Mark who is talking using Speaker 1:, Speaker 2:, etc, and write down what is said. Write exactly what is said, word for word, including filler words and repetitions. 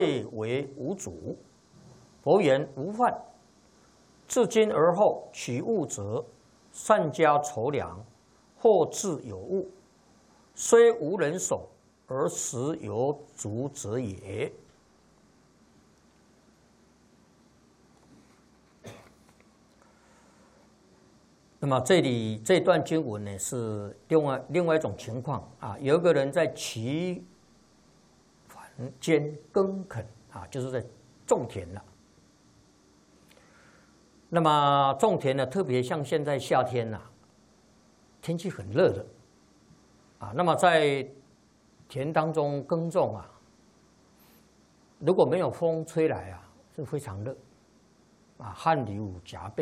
Speaker 1: 为无主。佛言无患。自今而后，取物者，善加筹量，或自有物，虽无人手，而实有足者也。那么这里这段经文呢，是另外另外一种情况啊，有一个人在其房间耕垦啊，就是在种田了。那么种田呢，特别像现在夏天呐、啊，天气很热的啊。那么在田当中耕种啊，如果没有风吹来啊，是非常热啊，汗流浃背。